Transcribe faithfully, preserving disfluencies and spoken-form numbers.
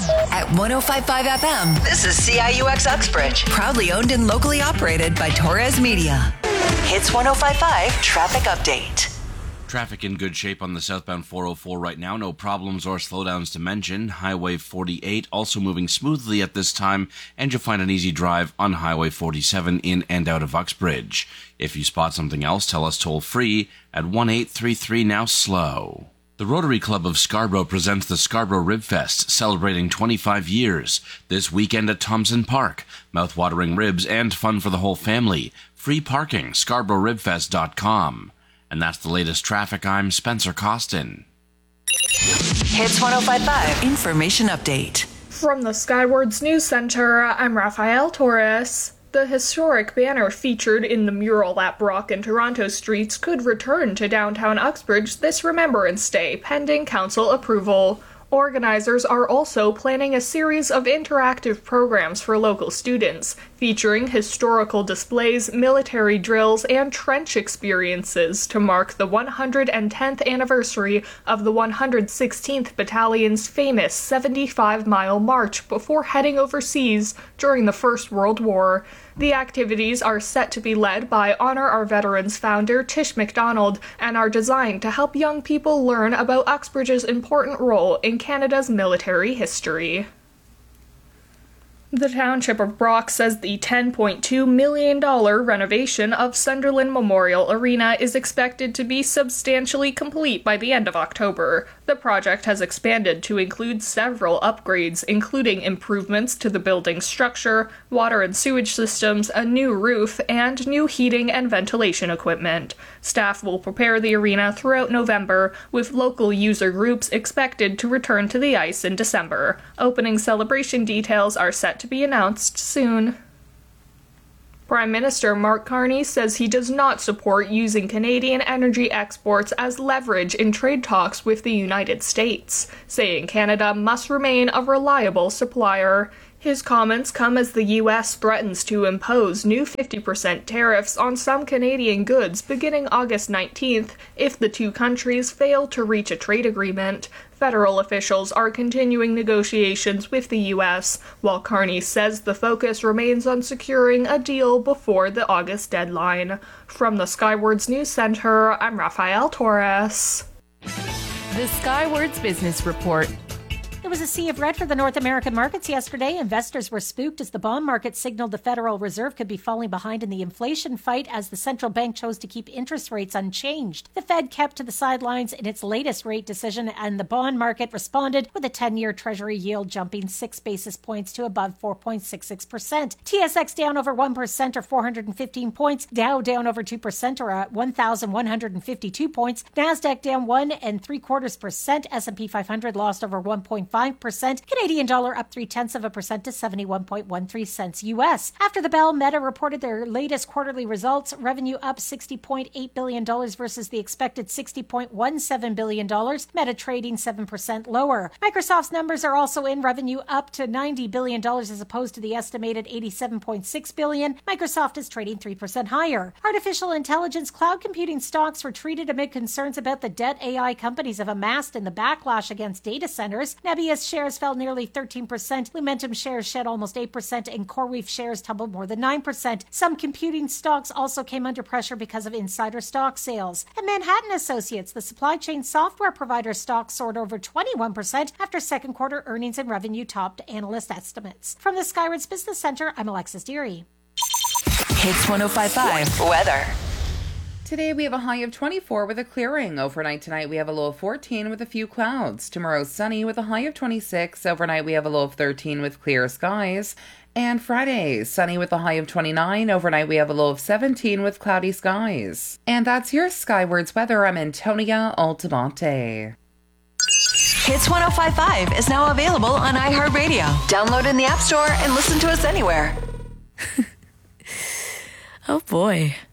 At one oh five point five F M, this is C I U X Uxbridge. Proudly owned and locally operated by Torres Media. Hits one oh five point five Traffic Update. Traffic in good shape on the southbound four oh four right now. No problems or slowdowns to mention. Highway forty-eight also moving smoothly at this time, and you'll find an easy drive on Highway forty-seven in and out of Uxbridge. If you spot something else, tell us toll free at one eight three three now slow. The Rotary Club of Scarborough presents the Scarborough Rib Fest, celebrating twenty-five years. This weekend at Thompson Park. Mouth-watering ribs and fun for the whole family. Free parking, scarborough rib fest dot com. And that's the latest traffic. I'm Spencer Costin. Hits one oh five point five Information Update. From the Skywards News Center, I'm Rafael Torres. The historic banner featured in the mural at Brock and Toronto Streets could return to downtown Uxbridge this Remembrance Day, pending council approval. Organizers are also planning a series of interactive programs for local students, featuring historical displays, military drills, and trench experiences to mark the one hundred tenth anniversary of the one hundred sixteenth Battalion's famous seventy-five mile march before heading overseas during the First World War. The activities are set to be led by Honor Our Veterans founder Tish MacDonald and are designed to help young people learn about Uxbridge's important role in Canada's military history. The Township of Brock says the ten point two million dollars renovation of Sunderland Memorial Arena is expected to be substantially complete by the end of October. The project has expanded to include several upgrades, including improvements to the building's structure, water and sewage systems, a new roof, and new heating and ventilation equipment. Staff will prepare the arena throughout November, with local user groups expected to return to the ice in December. Opening celebration details are set to be announced soon. Prime Minister Mark Carney says he does not support using Canadian energy exports as leverage in trade talks with the United States, saying Canada must remain a reliable supplier. His comments come as the U S threatens to impose new fifty percent tariffs on some Canadian goods beginning August nineteenth if the two countries fail to reach a trade agreement. Federal officials are continuing negotiations with the U S, while Carney says the focus remains on securing a deal before the August deadline. From the Skywards News Center, I'm Rafael Torres. The Skywards Business Report. It was a sea of red for the North American markets yesterday. Investors were spooked as the bond market signaled the Federal Reserve could be falling behind in the inflation fight as the central bank chose to keep interest rates unchanged. The Fed kept to the sidelines in its latest rate decision, and the bond market responded with a ten-year Treasury yield jumping six basis points to above four point six six percent. T S X down over one percent or four hundred fifteen points. Dow down over two percent or at one thousand one hundred fifty-two points. NASDAQ down one and three quarters percent. S and P five hundred lost over one point five percent. Canadian dollar up three tenths of a percent to seventy-one point one three cents U S. After the bell, Meta reported their latest quarterly results. Revenue up sixty point eight billion dollars versus the expected sixty point one seven billion dollars. Meta trading seven percent lower. Microsoft's numbers are also in. Revenue up to ninety billion dollars as opposed to the estimated eighty-seven point six billion dollars. Microsoft is trading three percent higher. Artificial intelligence cloud computing stocks retreated amid concerns about the debt A I companies have amassed in the backlash against data centers. Nebius shares fell nearly thirteen percent. Lumentum shares shed almost eight percent, and CoreWeave shares tumbled more than nine percent. Some computing stocks also came under pressure because of insider stock sales. And Manhattan Associates, the supply chain software provider stock, soared over twenty-one percent after second quarter earnings and revenue topped analyst estimates. From the Skywards Business Center, I'm Alexis Deary. Hits one oh five point five Weather. Today we have a high of twenty-four with a clearing. Overnight tonight we have a low of fourteen with a few clouds. Tomorrow sunny with a high of twenty-six. Overnight we have a low of thirteen with clear skies. And Friday, sunny with a high of twenty-nine. Overnight we have a low of seventeen with cloudy skies. And that's your Skywards weather. I'm Antonia Altamonte. Hits one oh five point five is now available on iHeartRadio. Download in the App Store and listen to us anywhere. Oh boy.